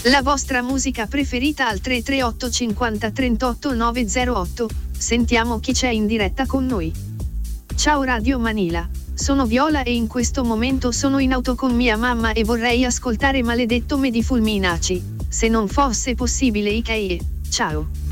La vostra musica preferita al 338 50 38 908, sentiamo chi c'è in diretta con noi. Ciao Radio Manila, sono Viola e in questo momento sono in auto con mia mamma e vorrei ascoltare Maledetto me di Fulminaci, se non fosse possibile Ikaie. Ciao.